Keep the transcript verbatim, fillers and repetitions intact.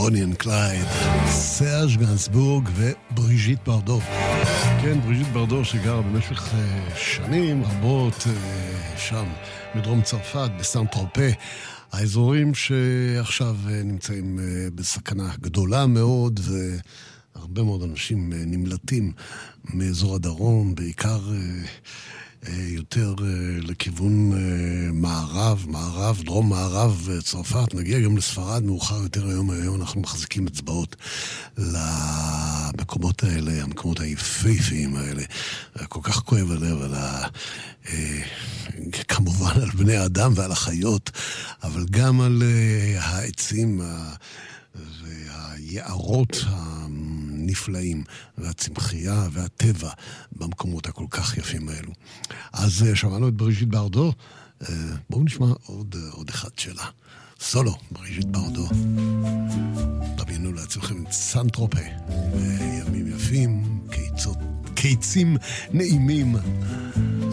בוני אנד קלייד, סרג' גנסבורג ובריז'יט ברדו. כן, בריז'יט ברדו שגרה במשך שנים רבות שם, בדרום צרפת, בסן טרופה, האזורים שעכשיו נמצאים בסכנה גדולה מאוד, והרבה מאוד אנשים נמלטים מאזור הדרום, בעיקר יותר לכיוון מערב, מערב, דרום מערב צרפת, נגיע גם לספרד מאוחר יותר היום, היום אנחנו מחזיקים אצבעות למקומות האלה, המקומות היפהפיים האלה, כל כך כואב הלב על ה... כמובן על בני האדם ועל החיות, אבל גם על העצים והיערות הנפלאים והצמחייה והטבע במקומות הכל כך יפים האלו. אז שמענו את בריז'יט ברדו, בואו נשמע עוד, עוד אחד שלה. סולו, בריז'יט ברדו. דמיינו לעצמכם את סן טרופה, ימים יפים, קיצות, קיצים נעימים.